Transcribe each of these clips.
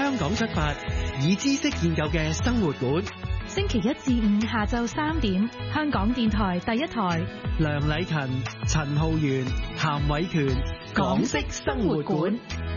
香港出發，以知識建構嘅生活館。 星期一至五下晝3點，香港電台第一台。 梁禮勤、陳浩源、譚偉權，港式生活館。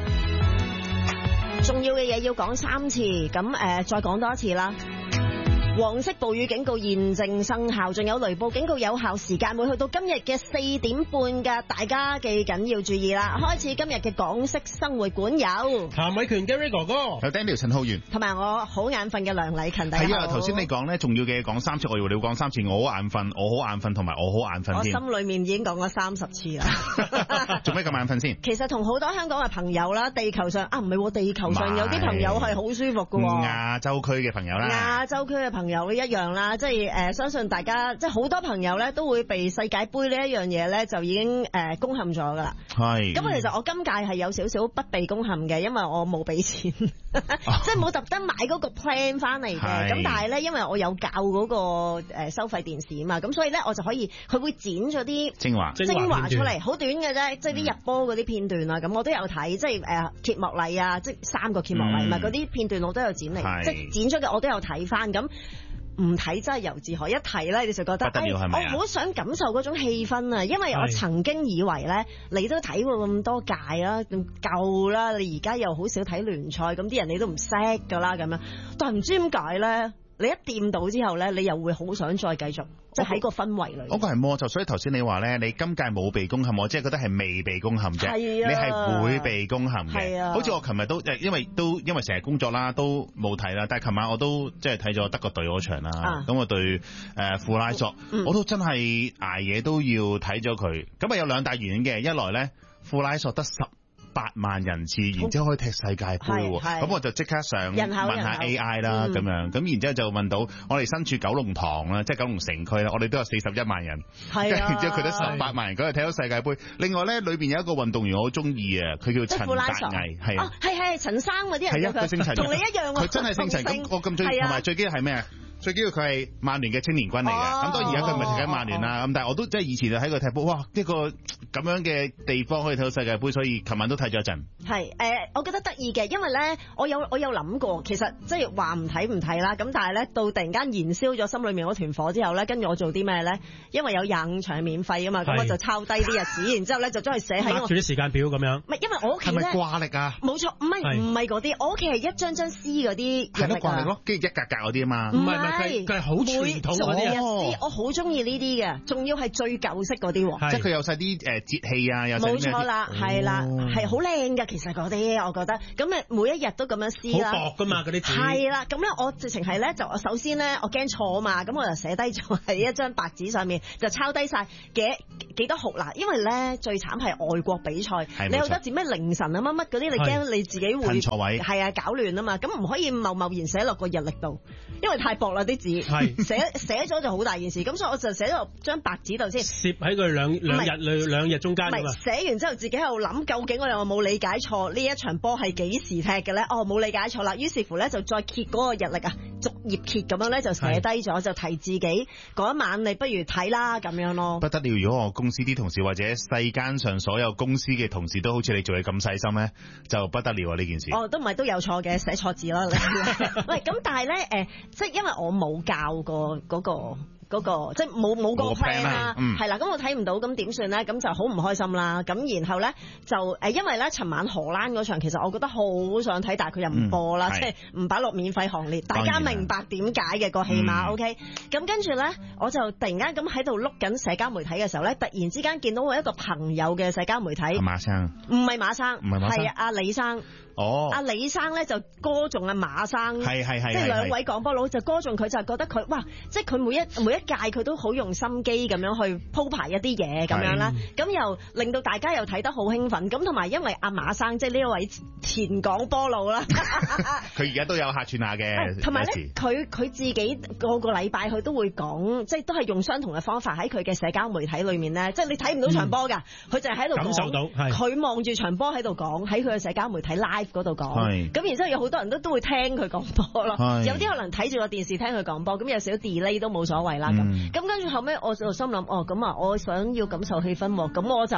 重要嘅嘢要講3次，咁再講多一次啦。黃色暴雨警告現正生效，仲有雷暴警告有效時間會去到今日嘅4點半㗎，大家記緊要注意啦。開始今日嘅港式生活館有譚偉權 Gary 哥哥， 有 Daniel 陳浩源，同埋我好眼瞓嘅梁禮勤。係啊，頭先你講咧重要嘅講3次，我以為你會講3次，我好眼瞓，我好眼瞓，同埋我好眼瞓添。 我心裏面已經講咗30次啦。 做咩咁眼瞓先？ 其實同好多香港嘅朋友啦，地球上唔係地球上有啲朋友係好舒服㗎喎。 亞洲區嘅朋友啦， 亞洲區嘅朋友一樣啦。即係相信大家即係好多朋友咧都會被世界盃呢一樣嘢咧就已經攻陷咗㗎啦。係。咁其實我今屆係有少少不被攻陷嘅，因為我冇俾錢，即係冇特登買嗰個 plan 翻嚟嘅。咁但係咧，因為我有教嗰個收費電視啊嘛，咁所以咧我就可以佢會剪咗啲精華出嚟，好短嘅啫，即係啲入波嗰啲片段啊。咁我都有睇，即係揭幕禮啊，即係3個揭幕禮，嗰啲片段我都有剪嚟，即係剪出嘅我都有睇翻咁。唔睇真係由自可，一睇咧你就覺得，我好想感受嗰種氣氛啊！因為我曾經以為咧，你都睇過咁多屆啦，夠啦，你而家又好少睇聯賽，咁啲人你都唔識㗎啦咁樣，但係唔知點解咧？你一掂到之後咧，你又會好想再繼續，即係喺個氛圍裏。嗰個係魔咒，所以頭先你話咧，你今屆冇被攻陷，我即係覺得係未被攻陷啫。係啊，你係會被攻陷嘅。係啊，好似我琴日都因為成日工作啦，都冇睇啦。但係琴晚我都即係睇咗德國隊嗰場啦。咁我對富拉索，我都真係捱夜都要睇咗佢。咁啊有2大原因嘅，一來咧富拉索得18萬人次，然之後可以踢世界盃喎，咁我就即刻上問下 AI 啦，咁樣，咁然之後就問到我哋身處九龍塘啦，即係九龍城區啦，我哋都有41萬人，然之後佢得18萬人嗰日踢到世界盃。另外咧，裏邊有一個運動員我好中意啊，佢叫陳達毅，係啊，係陳生嗰啲人，佢姓陳，同你一樣喎，佢真係姓陳。咁我咁中意，同埋最緊要係咩啊？最緊要佢係曼聯嘅青年軍嚟嘅，咁當然而家佢唔係踢緊曼聯啦，咁但係我都即係以前就喺佢踢波，哇！一個咁樣嘅地方可以睇到世界盃，所以琴晚都睇咗一陣。係我覺得得意嘅，因為咧我有諗過，其實即係話唔睇啦，咁但係咧到突然間燃燒咗心裏面嗰團火之後咧，跟住我做啲咩咧？因為有25場免費啊嘛，咁我就抄低啲日子，然之後咧就將佢寫喺我。住啲時間表咁樣。唔係，因為我屋企咧。係咪掛曆啊？冇錯，唔係嗰啲，我屋企係一張撕嗰啲。係咯，掛曆咯，跟住一格格嗰啲啊嘛。唔係。佢係好傳統嗰啲，我好中意呢啲嘅，仲要係最舊式嗰啲，即係佢有晒啲節氣啊，有冇錯啦，係啦，係好靚嘅，其實嗰啲我覺得，咁每一日都咁樣撕啦，好薄噶嘛嗰啲紙，係啦，咁咧我直情係咧就我首先咧我驚錯啊嘛，咁我就寫低咗喺一張白紙上面，就抄低晒幾多號嗱，因為咧最慘係外國比賽，你好多字咩凌晨啊乜乜嗰啲，你驚你自己會錯位，係啊搞亂啊嘛，咁唔可以貿然寫落個日曆度，因為太薄啦。啲字寫咗就好大件事，咁所以我就寫咗張白紙度先，攝喺佢兩日中間。唔係寫完之後自己喺度諗，究竟我有冇理解錯呢一場波係幾時踢嘅咧？哦，冇理解錯啦。於是乎咧就再揭嗰個日曆啊，逐頁揭咁樣咧就寫低咗，就提自己嗰一晚你不如睇啦咁樣咯。不得了！如果我公司啲同事或者世間上所有公司嘅同事都好似你做嘢咁細心咧，就不得了啊！呢件事都唔係都有錯嘅，寫錯字啦。喂，咁但係咧即係因為我冇教過嗰個即係冇個 plan 啦，係啦，咁我睇唔到，咁點算咧？咁就好唔開心啦。咁然後咧就因為咧尋晚荷蘭嗰場，其實我覺得好想睇，但係佢又唔播啦，即係唔擺落免費行列。大家明白點解嘅個戲碼 OK？咁跟住咧，我就突然間咁喺度碌緊社交媒體嘅時候咧，突然之間見到我一個朋友嘅社交媒體，馬生，唔係馬生，係阿李生。哦，阿李生咧就歌頌阿馬生，係，即係兩位廣播佬就歌頌佢，就覺得佢哇，即係佢每一屆佢都好用心機咁樣去鋪排一啲嘢咁樣啦，咁又令到大家又睇得好興奮，咁同埋因為阿馬生即係呢一位前廣播佬啦，佢而家都有客串下嘅，同埋咧佢自己個禮拜佢都會講，即係都係用相同嘅方法喺佢嘅社交媒體裏面咧，即係你睇唔到場波㗎，佢就係喺度感受到，佢望住場波喺度講，喺佢嘅社交媒體 live 嗰度講，咁然之後有好多人都會聽佢講波咯，有啲可能睇住個電視聽佢講波，咁有少少 delay 都冇所謂啦。咁跟住後尾我就心諗，咁啊，我想要感受氣氛喎，咁我就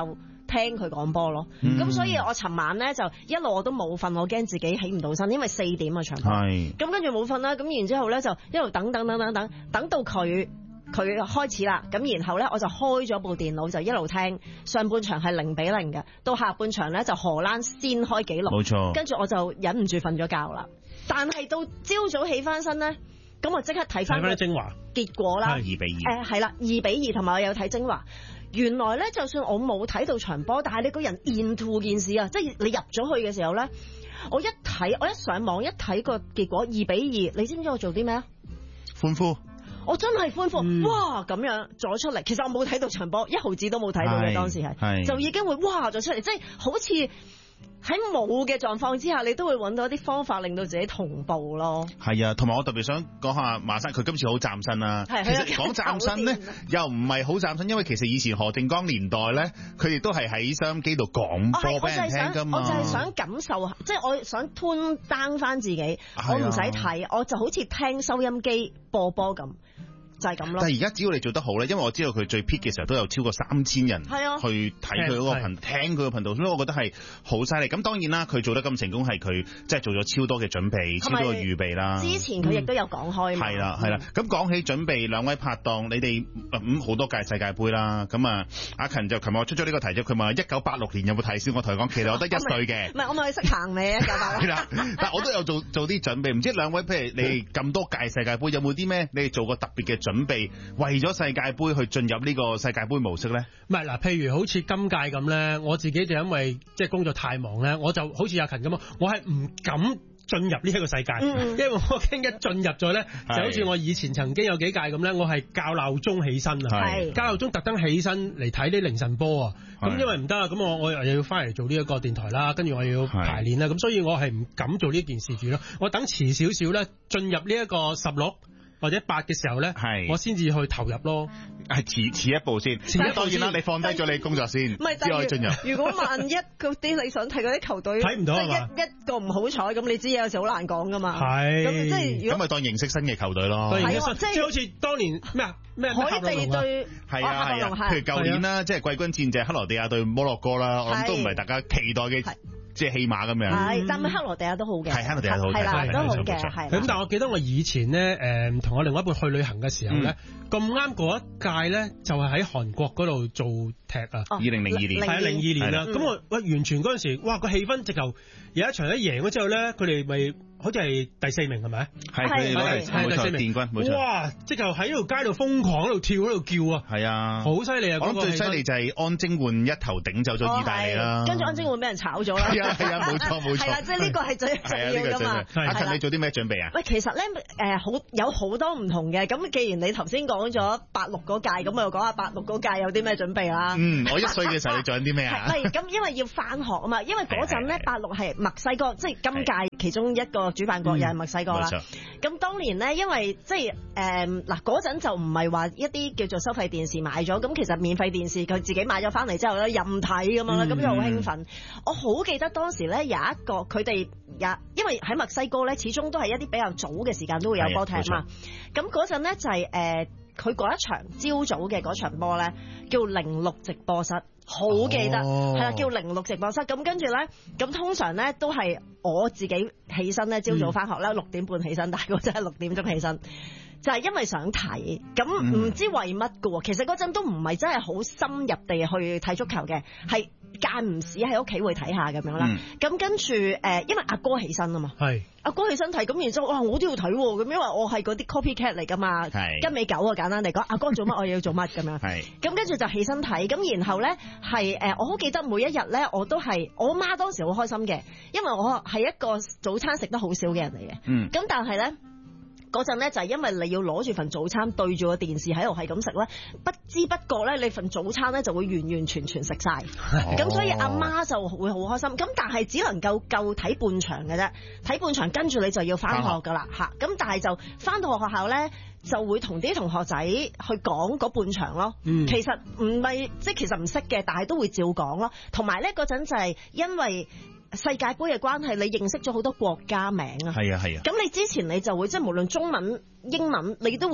聽佢講波咯。咁所以我尋晚咧就一路我都冇瞓，我驚自己起唔到身，因為4點啊場波。咁跟住冇瞓啦，咁然之後咧就一路等到佢開始啦，咁然後咧我就開咗部電腦就一路聽，上半場係0-0嘅，到下半場咧就荷蘭先開紀錄，冇錯，跟住我就忍唔住瞓咗覺啦。但係到朝早起翻身咧，咁我即刻睇翻精華結果啦 ，2-2， 係啦，2-2，同埋我有睇精華。原來咧就算我冇睇到場波，但係你個人 into 件事啊，即係你入咗去嘅時候咧，我一上網一睇個結果2-2，你知唔知我做啲咩啊？ 歡呼。我真係歡呼，哇咁樣咗出嚟。其實我冇睇到場波，1毫子都冇睇到嘅，當時係就已經會哇咗出嚟，即係好似喺冇嘅狀況之下，你都會揾到一啲方法令到自己同步咯。 係啊，同埋我特別想講下馬生，佢今次好嶄新啦。其實講嶄新咧，又唔係好嶄新，因為其實以前何正剛年代咧，佢亦都係喺收音機度講波俾人聽㗎嘛。 我就係想感受，即係我想 tune down 翻自己，我唔使睇，我就好似聽收音機播波咁。就係咁咯。 但係而家只要你做得好咧，因為我知道佢最 peak 嘅時候都有超過3000人去睇佢嗰個頻，聽佢個頻道，所以我覺得係好犀利。咁當然啦，佢做得咁成功係佢即係做咗超多嘅準備，超多嘅預備啦。 之前佢亦都有講開嘛。 係啦。咁講起準備，兩位拍檔，你哋好多屆世界盃啦。咁啊，阿勤就琴日出咗呢個題啫，佢問1986年有冇睇先？我同佢講，其實我得1歲嘅。 唔係，我咪識行未啊？1986。 係啦，但我都有做啲準備。唔知兩位譬如你哋咁多屆世界盃，有冇啲咩你哋做過特別嘅準備，為咗世界盃去進入呢個世界盃模式咧？ 唔係嗱，譬如好似今屆咁咧，我自己就因為即係工作太忙咧，我就好似阿勤咁啊，我係唔敢進入呢一個世界，因為我驚一進入咗咧，就好似我以前曾經有幾屆咁咧，我係校鬧鐘起身啊，校鬧鐘特登起身嚟睇啲凌晨波啊，咁因為唔得啊，咁我又要翻嚟做呢一個電台啦，跟住我要排練啦，咁所以我係唔敢做呢件事住咯，我等遲少少咧進入呢一個16或者8嘅時候咧，我先至去投入咯。 係遲一步先。當然啦，你放低咗你工作先，先可以進入。 如果萬一嗰啲你想睇嗰啲球隊睇唔到係嘛？ 一個唔好彩咁，你知有時好難講噶嘛。 係。 咁即係咁咪當認識新嘅球隊咯。 係啊，即係好似當年咩海地對係啊，譬如舊年啦，即係季軍戰就係克羅地亞對摩洛哥啦，我諗都唔係大家期待嘅。即係戲碼咁樣， 係，但係克羅地亞都好嘅， 係克羅地亞好嘅， 係啦，都好嘅，係。 咁但係我記得我以前咧，同我另外一半去旅行嘅時候咧，咁啱嗰一屆咧就係喺韓國嗰度做踢啊 ，2002年， 係啊02年啦。咁我完全嗰陣時，哇個氣氛直頭有一場一贏咗之後咧，佢哋咪好似係第4名係咪？ 係佢哋攞嚟第4名冠軍，冇錯。 哇！即係喺條街度瘋狂喺度跳喺度叫啊！係啊，好犀利啊！ 我諗最犀利就係安貞煥一頭頂走咗意大利啦， 跟住安貞煥俾人炒咗啦。 係啊，冇錯。係啦， 即係呢個係最重要㗎嘛。 阿勤，你做啲咩準備啊？ 喂，其實咧有好多唔同嘅。咁既然你頭先講咗86嗰屆，咁我又講下86嗰屆有啲咩準備啦。 我1歲嘅時候你做緊啲咩啊？ 係咁，因為要返學啊嘛。因為嗰陣咧86係墨西哥，即係今屆其中一個主辦國又係墨西哥啦。咁當年咧，因為即係嗱嗰陣就唔係話一啲叫做收費電視買咗，咁其實免費電視佢自己買咗翻嚟之後咧任睇咁樣啦，咁就好興奮。我好記得當時咧有一個佢哋因為喺墨西哥咧，始終都係一啲比較早嘅時間都會有波踢嘛。咁嗰陣咧就係佢嗰一場朝早嘅嗰場波咧叫06直播室。好記得係啦，叫06直播室。咁跟住咧，咁通常咧都係我自己起身咧，朝早翻學啦，6點半起身，但係嗰陣係6點鐘起身，就係因為想睇。咁唔知為乜嘅喎，其實嗰陣都唔係真係好深入地去睇足球嘅，係間唔時喺屋企會睇下咁樣啦。咁跟住因為阿哥起身啊嘛，阿哥起身睇，咁然之後哇我都要睇喎，咁因為我係嗰啲 copycat 嚟㗎嘛，跟尾狗啊簡單嚟講，阿哥做乜我要做乜咁樣。咁跟住就起身睇，咁然後咧係我好記得每一日咧我都係我媽當時好開心嘅，因為我係一個早餐食得好少嘅人嚟嘅。咁但係咧嗰陣咧就係因為你要攞住份早餐對住個電視喺度係咁食咧，不知不覺咧你份早餐咧就會完完全全食晒。咁所以阿媽就會好開心。咁但係只能夠睇半場嘅啫，睇半場跟住你就要翻學㗎啦嚇。咁但係就翻到學校咧就會同啲同學仔去講嗰半場咯。其實唔係即係其實唔識嘅，但係都會照講咯。同埋咧嗰陣就係因為世界盃嘅關係，你認識咗好多國家名啊。係啊。咁你之前你就會即係無論中文、英文，你都會識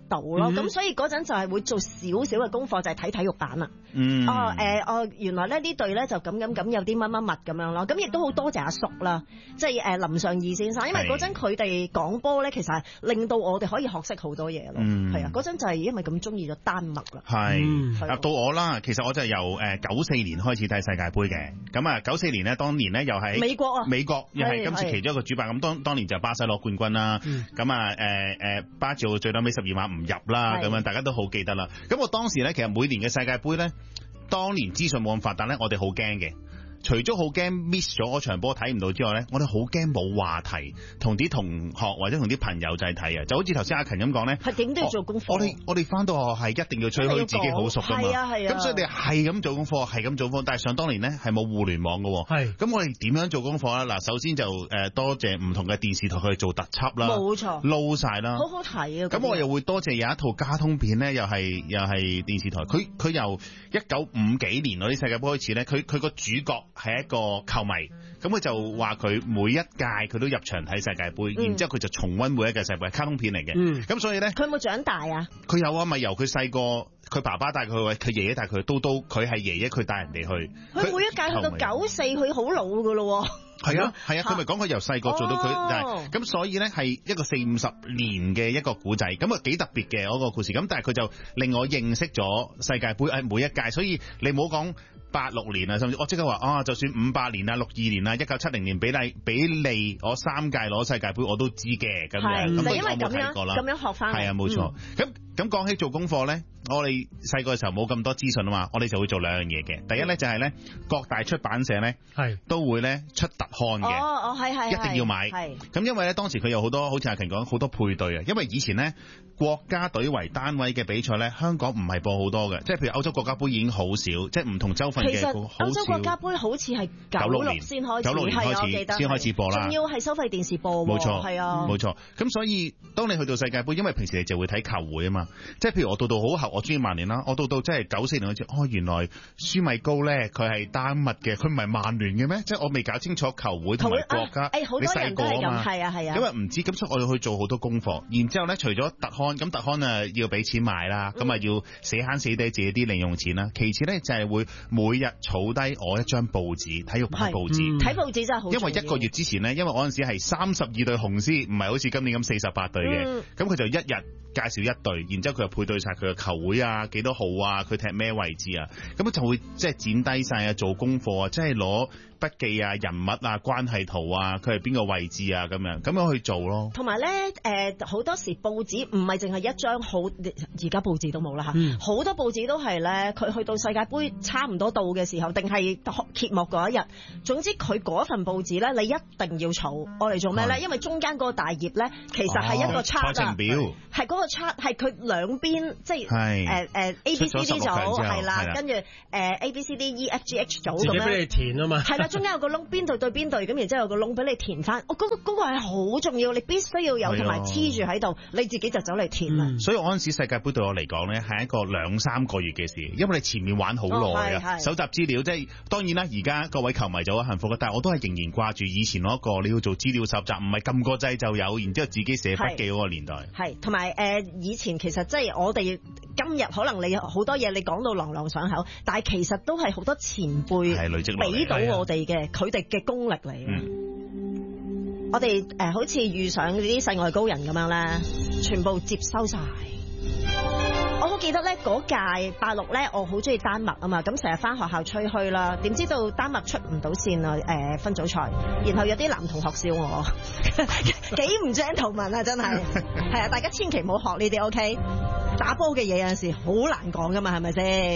到咯。咁所以嗰陣就係會做少少嘅功課，就係睇體育版啦。原來咧呢隊咧就咁有啲乜乜物咁樣咯。咁亦都好多謝阿叔啦，即係林尚義先生，因為嗰陣佢哋講波咧，其實係令到我哋可以學識好多嘢咯。係啊，嗰陣就係因為咁中意咗丹麥啦。 係到我啦，其實我就由94年開始睇世界盃嘅。咁啊94年呢，當年呢又係美國又係今次其中一個主辦。咁當年就巴西攞冠軍啦。咁巴照最後尾12碼唔入啦。咁樣大家都好記得啦。咁我當時咧，其實每年嘅世界盃咧，當年資訊冇咁發達咧，我哋好驚嘅。除咗好驚 miss 咗嗰場波睇唔到之外咧，我哋好驚冇話題同啲同學或者同啲朋友仔睇啊！就好似頭先阿勤咁講咧， 係點都要做功課。 我哋翻到學係一定要吹噓自己好熟噶嘛。係啊。咁所以你係咁做功課，係咁做功課。但係想當年咧係冇互聯網噶。係。咁我哋點樣做功課咧？嗱，首先就多謝唔同嘅電視台去做特輯啦。冇錯。撈晒啦。好好睇啊！咁我又會多謝有一套卡通片咧，又係電視台。佢由1950幾年嗰啲世界盃開始咧，佢個主角係一個球迷，咁佢就話佢每一屆佢都入場睇世界盃，然之後佢就重溫每一屆世界盃，卡通片嚟嘅。咁所以咧，佢有冇長大啊？佢有啊，咪由佢細個，佢爸爸帶佢去，佢爺爺帶佢去，到佢係爺爺佢帶人哋去。佢每一屆去到94，佢好老噶咯。係啊，佢咪講佢由細個做到佢，咁所以咧係一個40-50年嘅一個古仔，咁啊幾特別嘅嗰個故事。咁但係佢就令我認識咗世界盃每一屆，所以你唔好講86年啊，甚至我即刻話就算58年啊、62年啊、1970年比利我3屆攞世界盃我都知嘅咁樣。咁因為咁樣學翻。係啊，冇錯。咁講起做功課咧，我哋細個嘅時候冇咁多資訊啊嘛，我哋就會做兩樣嘢嘅。第一咧就係咧各大出版社咧都會咧出特刊嘅，係一定要買。咁因為咧當時佢有好多，好似阿勤講好多配對啊。因為以前咧國家隊為單位嘅比賽咧，香港唔係播好多嘅，即係譬如歐洲國家盃已經好少，即係唔同州份嘅。其實歐洲國家盃好似係96年先開始，96年開始先開始播啦。仲要係收費電視播喎。冇錯，係啊，冇錯。咁所以當你去到世界盃，因為平時你就會睇球會啊嘛。即係譬如我到好後，我中意曼聯啦。我到即係94年嗰陣，原來舒米高咧佢係丹麥嘅，佢唔係曼聯嘅咩？即係我未搞清楚球會同埋國家。好多人都係咁，係啊。因為唔知，咁所以我要去做好多功課。然之後咧，除咗特刊，咁特刊啊要俾錢買啦，咁啊要死慳死抵自己啲零用錢啦。其次咧就係會每日儲低我一張報紙，體育版報紙。睇報紙真係好。因為1個月之前咧，因為我嗰陣時係32隊雄獅，唔係好似今年咁48隊嘅。咁佢就一日介紹一隊，然之後佢就配對晒佢嘅球會啊，幾多號啊，佢踢咩位置啊，咁就會即係剪低晒啊，做功課啊，即係攞筆記啊、人物啊、關係圖啊，佢係邊個位置啊，咁樣去做咯。同埋咧，好多時報紙唔係淨係一張好，而家報紙都冇啦嚇，好多報紙都係咧，佢去到世界盃差唔多到嘅時候，定係揭幕嗰一日，總之佢嗰份報紙咧，你一定要儲，我嚟做咩咧？因為中間嗰個大頁咧，其實係一個 chart 啊，係嗰個 chart 係佢兩邊，即係A B C D 組係啦，跟住A B C D E F G H 組咁樣，自己俾你填啊嘛，係啦，中間有個窿，邊隊對邊隊，咁然之後有個窿俾你填翻，嗰個係好重要，你必須要有，同埋黐住喺度，你自己就走嚟填啦。所以我嗰陣時世界盃對我嚟講咧，係一個2-3個月嘅事，因為你前面玩好耐啊，搜集資料，即係當然啦，而家各位球迷就好幸福啦，但係我都係仍然掛住以前嗰個你要做資料搜集，唔係撳個掣就有，然之後自己寫筆記嗰個年代。係，同埋以前其實即係我哋今日可能你好多嘢你講到朗朗上口，但係其實都係好多前輩俾到我哋嘅，佢哋嘅功力嚟嘅。我哋好似遇上啲世外高人咁樣咧，全部接收晒。我好記得咧嗰屆86咧，我好中意丹麥啊嘛，咁成日翻學校吹噓啦，點知道丹麥出唔到線啊，分組賽，然後有啲男同學笑我，幾唔 gentleman 啊，真係，係啊，大家千祈唔好學呢啲 OK，打波嘅嘢有陣時好難講噶嘛，係咪先？